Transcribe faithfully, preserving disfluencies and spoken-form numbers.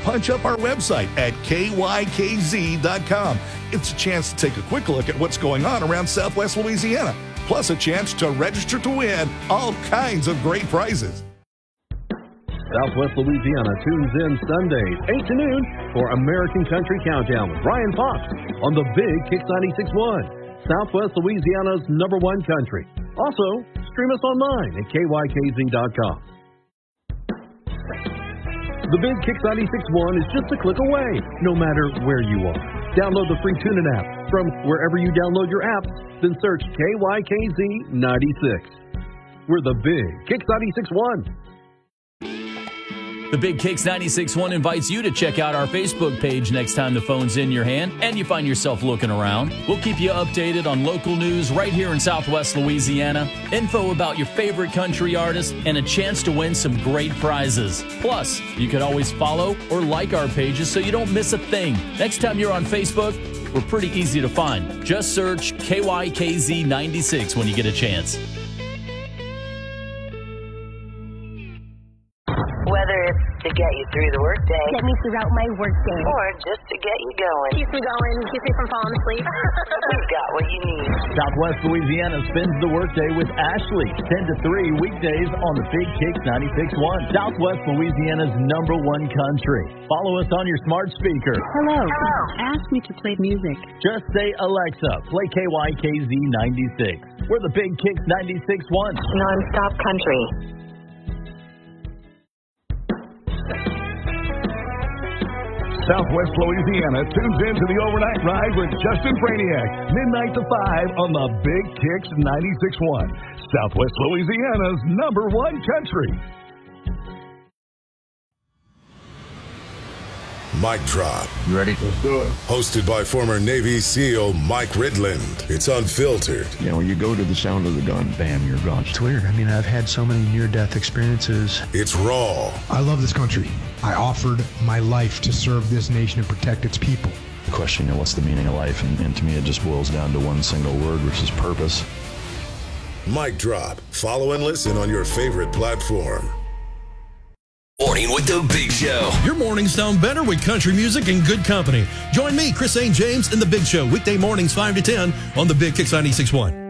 punch up our website at K Y K Z dot com. It's a chance to take a quick look at what's going on around Southwest Louisiana, plus a chance to register to win all kinds of great prizes. Southwest Louisiana tunes in Sundays, eight to noon, for American Country Countdown with Brian Fox on the Big Kicks ninety-six point one, Southwest Louisiana's number one country. Also, stream us online at K Y K Z dot com. The Big Kicks ninety-six point one is just a click away, no matter where you are. Download the free TuneIn app from wherever you download your apps, then search K Y K Z ninety-six. We're the Big Kicks ninety-six point one. The Big Kicks ninety-six point one invites you to check out our Facebook page next time the phone's in your hand and you find yourself looking around. We'll keep you updated on local news right here in Southwest Louisiana, info about your favorite country artists, and a chance to win some great prizes. Plus, you can always follow or like our pages so you don't miss a thing. Next time you're on Facebook, we're pretty easy to find. Just search K Y K Z ninety-six when you get a chance. Whether it's to get you through the workday, get me throughout my workday, or just to get you going, keep me going, keep me from falling asleep. We've got what you need. Southwest Louisiana spends the workday with Ashley, ten to three weekdays on the Big Kicks ninety-six point one, Southwest Louisiana's number one country. Follow us on your smart speaker. Hello. Hello. Ask me to play music. Just say, Alexa, play K Y K Z ninety-six. We're the Big Kicks ninety-six point one. Non-stop country. Southwest Louisiana tunes into the overnight ride with Justin Braniak, midnight to five on the Big Kicks ninety-six point one, Southwest Louisiana's number one country. Mic Drop. You ready? Let's do it. Hosted by former Navy SEAL Mike Ridland. It's unfiltered. You know, when you go to the sound of the gun, bam, you're gone. It's weird. I mean, I've had so many near-death experiences. It's raw. I love this country. I offered my life to serve this nation and protect its people. The question, you know, what's the meaning of life? And, and to me, it just boils down to one single word, which is purpose. Mic Drop. Follow and listen on your favorite platform. Morning with the Big Show. Your mornings sound better with country music and good company. Join me, Chris Saint James, in the Big Show, weekday mornings five to ten on the Big Kicks ninety-six point one.